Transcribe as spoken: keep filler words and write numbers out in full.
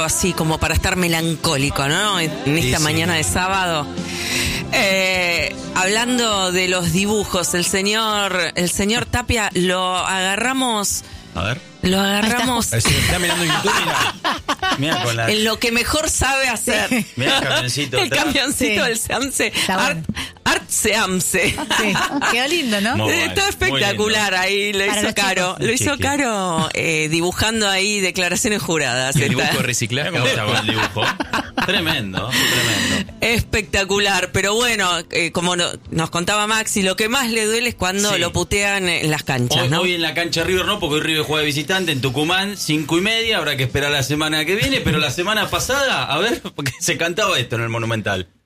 así como para estar melancólico, ¿no? En esta Sí, mañana sí. de sábado. Eh, hablando de los dibujos, el señor, el señor Tapia lo agarramos, A ver. lo agarramos Eh, Si me está mirando en YouTube, mira. Mira con la. en lo que mejor sabe hacer. Mira el camioncito. El atrás. camioncito Sí. del Seamse. Está Art, bueno. Art Seamse. Sí, quedó lindo, ¿no? Muy Eh, bueno, Está muy espectacular ahí, lo Para hizo los Caro, chicos. lo hizo Chiqui. Caro eh, dibujando ahí declaraciones juradas. El Está dibujo de reciclaje. Me gusta con el dibujo. Tremendo, tremendo. espectacular, pero bueno, eh, como no- nos contaba Maxi, lo que más le duele es cuando Sí. lo putean en las canchas, Hoy, ¿no? hoy en la cancha River no, porque hoy River juega de visitante en Tucumán, cinco y media, habrá que esperar la semana que viene, pero la semana pasada, a ver, porque se cantaba esto en el Monumental.